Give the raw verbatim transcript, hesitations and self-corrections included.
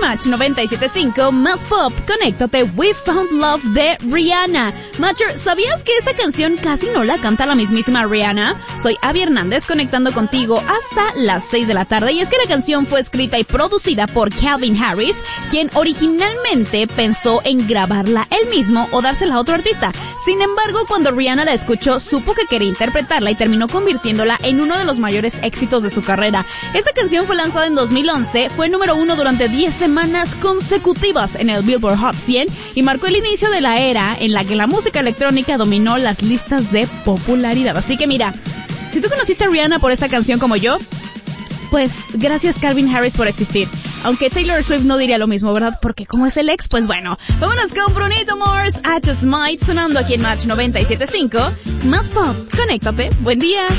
Match noventa y siete punto cinco, más pop, conéctate, We Found Love de Rihanna. Matcher, ¿sabías que esta canción casi no la canta la mismísima Rihanna? Soy Abby Hernández conectando contigo hasta las seis de la tarde, y es que la canción fue escrita y producida por Calvin Harris, quien originalmente pensó en grabarla él mismo o dársela a otro artista. Sin embargo, cuando Rihanna la escuchó, supo que quería interpretarla y terminó convirtiéndola en uno de los mayores éxitos de su carrera. Esta canción fue lanzada en dos mil once, fue número uno durante diez semanas consecutivas en el Billboard Hot cien y marcó el inicio de la era en la que la música electrónica dominó las listas de popularidad. Así que mira, si tú conociste a Rihanna por esta canción como yo, pues gracias Calvin Harris por existir. Aunque Taylor Swift no diría lo mismo, ¿verdad? Porque como es el ex, pues bueno. Vámonos con Brunito Mars, I Just Might, sonando aquí en Match noventa y siete punto cinco. Más pop, conéctate, buen día.